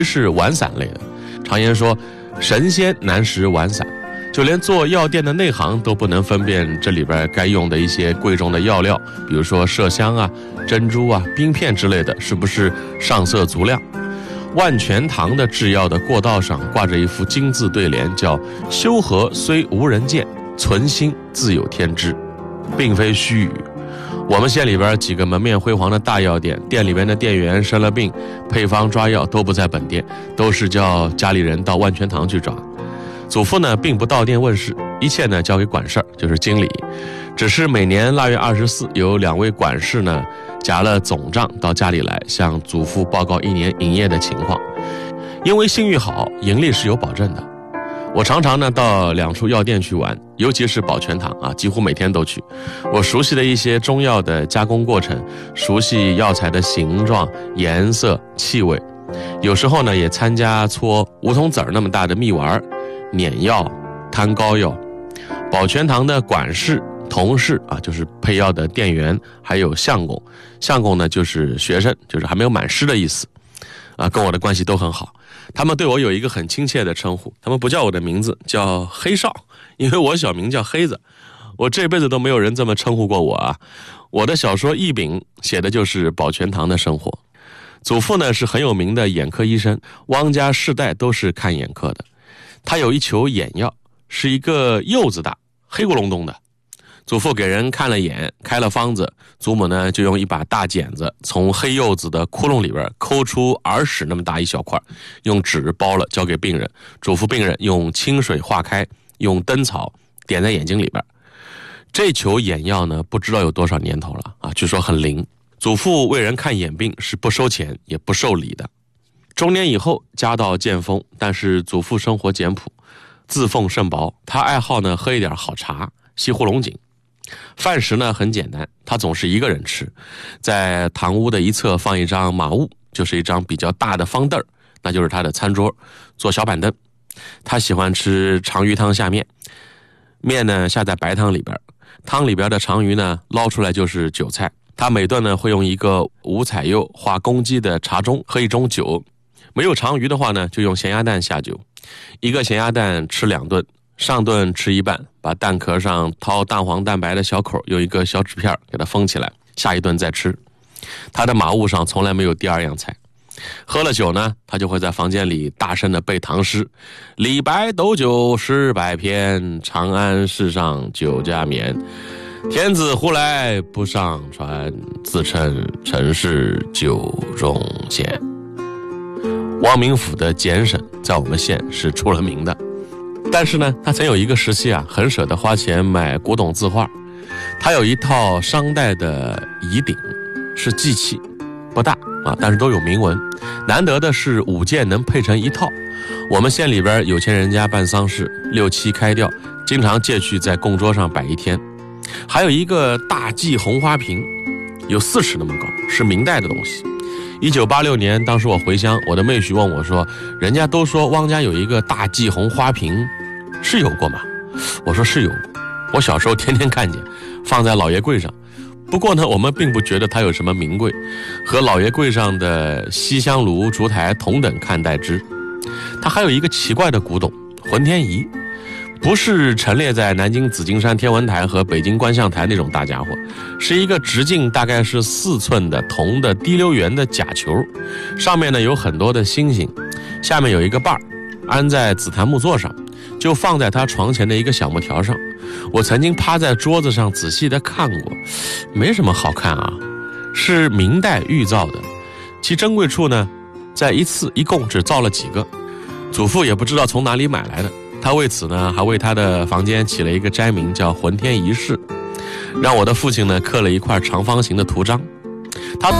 是丸散类的。常言说神仙难识丸散，就连做药店的内行都不能分辨这里边该用的一些贵重的药料，比如说麝香啊、珍珠啊、冰片之类的，是不是上色足量。万全堂的制药的过道上挂着一幅金字对联，叫修和虽无人见，存心自有天知，并非虚语。我们县里边几个门面辉煌的大药店，店里边的店员生了病，配方抓药都不在本店，都是叫家里人到万全堂去抓。祖父呢并不到店问事，一切呢交给管事儿，就是经理。只是每年腊月24，有2位管事呢夹了总账到家里来，向祖父报告1年营业的情况。因为信誉好，盈利是有保证的。我常常呢到2处药店去玩，尤其是保全堂啊，几乎每天都去。我熟悉的一些中药的加工过程，熟悉药材的形状、颜色、气味。有时候呢也参加搓梧桐籽儿那么大的蜜丸、碾药、摊膏药。保全堂的管事、同事啊，就是配药的店员，还有相公。相公呢就是学生，就是还没有满师的意思啊，跟我的关系都很好。他们对我有一个很亲切的称呼，他们不叫我的名字，叫黑少，因为我小名叫黑子。我这辈子都没有人这么称呼过我啊。我的小说《一饼》写的就是保全堂的生活。祖父呢是很有名的眼科医生，汪家世代都是看眼科的。他有一球眼药，是一个柚子大，黑咕隆咚的。祖父给人看了眼，开了方子，祖母呢就用一把大剪子从黑柚子的窟窿里边抠出耳屎那么大一小块，用纸包了交给病人，嘱咐病人用清水化开，用灯草点在眼睛里边。这球眼药呢不知道有多少年头了啊，据说很灵。祖父为人看眼病是不收钱也不受礼的。中年以后家道渐丰，但是祖父生活简朴，自奉甚薄。他爱好呢喝一点好茶，西湖龙井。饭食呢很简单，他总是一个人吃。在堂屋的一侧放一张马屋，就是一张比较大的方凳，那就是他的餐桌，做小板凳。他喜欢吃长鱼汤下面，面呢下在白汤里边，汤里边的长鱼呢捞出来就是韭菜。他每顿呢会用一个五彩釉画公鸡的茶盅喝一盅酒，没有长鱼的话呢就用咸鸭蛋下酒，一个咸鸭蛋吃2顿，上顿吃一半，把蛋壳上掏蛋黄蛋白的小口，用一个小纸片给它封起来，下一顿再吃。他的马务上从来没有第2样菜。喝了酒呢，他就会在房间里大声的背唐诗：李白斗酒诗百篇，长安市上酒家眠。天子呼来不上船，自称陈氏酒中仙。汪明府的简省在我们县是出了名的。但是呢，他曾有一个时期啊，很舍得花钱买古董字画。他有一套商代的仪鼎，是祭器，不大啊，但是都有铭文。难得的是5件能配成一套。我们县里边有钱人家办丧事，6、7开吊，经常借去在供桌上摆一天。还有一个大祭红花瓶，有4尺那么高，是明代的东西。1986年，当时我回乡，我的妹婿问我说：“人家都说汪家有一个大祭红花瓶，是有过吗？”我说是有过，我小时候天天看见，放在老爷柜上。不过呢，我们并不觉得它有什么名贵，和老爷柜上的西香炉、烛台同等看待之。它还有一个奇怪的古董浑天仪，不是陈列在南京紫金山天文台和北京观象台那种大家伙，是一个直径大概是4寸的铜的滴溜圆的假球，上面呢有很多的星星，下面有一个把儿，安在紫檀木座上，就放在他床前的一个小木条上。我曾经趴在桌子上仔细的看过，没什么好看啊，是明代玉造的，其珍贵处呢，在一次一共只造了几个，祖父也不知道从哪里买来的。他为此呢，还为他的房间起了一个斋名叫浑天仪室，让我的父亲呢刻了一块长方形的图章。他